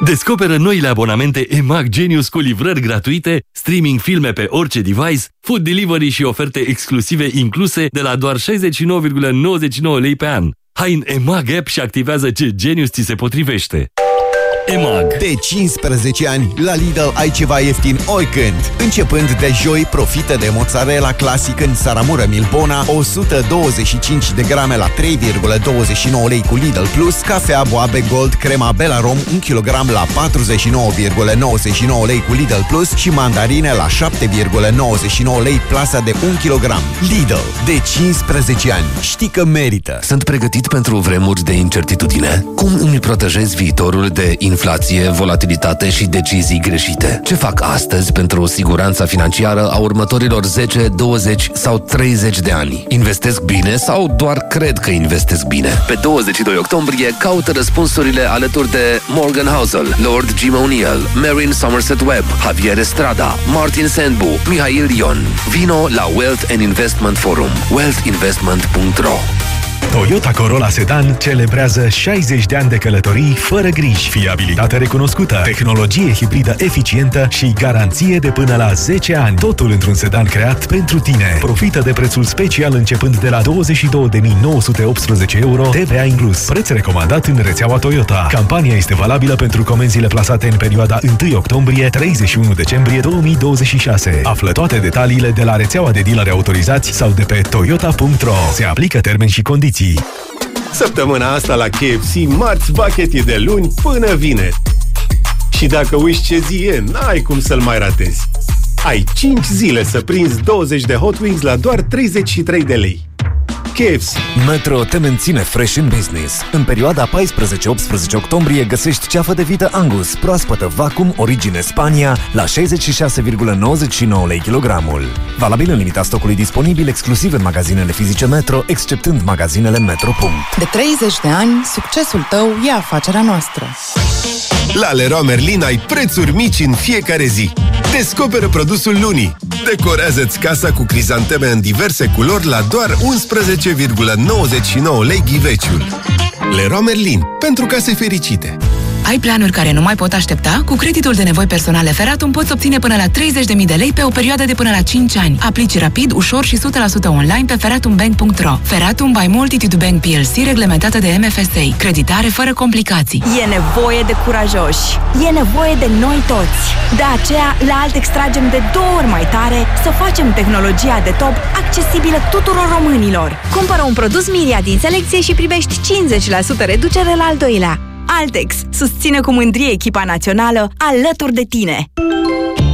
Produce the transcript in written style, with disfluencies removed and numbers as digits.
Descoperă noile abonamente EMAG Genius cu livrări gratuite, streaming filme pe orice device, food delivery și oferte exclusive incluse de la doar 69,99 lei pe an. Hai în EMAG app și activează ce Genius ți se potrivește. EMAG. De 15 ani, la Lidl ai ceva ieftin oricând. Începând de joi, profită de mozzarella clasic în saramură Milbona, 125 de grame la 3,29 lei cu Lidl Plus, cafea Boabe Gold crema Belarom 1 kg la 49,99 lei cu Lidl Plus și mandarine la 7,99 lei plasa de 1 kg. Lidl. De 15 ani. Știi că merită. Sunt pregătit pentru vremuri de incertitudine? Cum îmi protejez viitorul de inflație, volatilitate și decizii greșite? Ce fac astăzi pentru siguranța financiară a următorilor 10, 20 sau 30 de ani? Investesc bine sau doar cred că investesc bine? Pe 22 octombrie caută răspunsurile alături de Morgan Housel, Lord Jim O'Neill, Marin Somerset Webb, Javier Estrada, Martin Sandbu, Mihail Ion. Vino la Wealth and Investment Forum. wealthinvestment.ro. Toyota Corolla Sedan celebrează 60 de ani de călătorii fără griji, fiabilitate recunoscută, tehnologie hibridă eficientă și garanție de până la 10 ani. Totul într-un sedan creat pentru tine. Profită de prețul special începând de la 22.918 euro, TVA inclus. Preț recomandat în rețeaua Toyota. Campania este valabilă pentru comenzile plasate în perioada 1 octombrie-31 decembrie 2026. Află toate detaliile de la rețeaua de dealeri autorizați sau de pe toyota.ro. Se aplică termeni și condiții. Săptămâna asta la KFC, marți bucket e de luni până vineri. Și dacă uiți ce zi e, n-ai cum să-l mai ratezi. Ai 5 zile să prinzi 20 de Hot Wings la doar 33 de lei. KFC. Metro te menține fresh in business. În perioada 14-18 octombrie găsești ceafă de vită Angus, proaspătă vacuum, origine Spania, la 66,99 lei kilogramul. Valabil în limita stocului disponibil exclusiv în magazinele fizice Metro, exceptând magazinele Metro. De 30 de ani, succesul tău e afacerea noastră. La Leroy Merlin ai prețuri mici în fiecare zi. Descoperă produsul lunii. Decorează-ți casa cu crizanteme în diverse culori la doar 11,99 lei ghiveciul. Leroy Merlin. Pentru case fericite. Ai planuri care nu mai pot aștepta? Cu creditul de nevoi personale Feratum poți obține până la 30.000 de lei pe o perioadă de până la 5 ani. Aplici rapid, ușor și 100% online pe feratumbank.ro. Feratum by Multitude Bank PLC, reglementată de MFSA. Creditare fără complicații. E nevoie de curajoși. E nevoie de noi toți. De aceea, la Altex tragem de 2 ori mai tare să facem tehnologia de top accesibilă tuturor românilor. Cumpără un produs Miria din selecție și primești 50% reducere la al doilea. Altex susține cu mândrie echipa națională alături de tine.